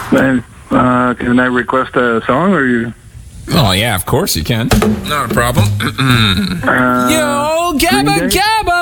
And, can I request a song, or you? Oh, yeah, of course you can. Not a problem. Green Yo, Gabba Day? Gabba!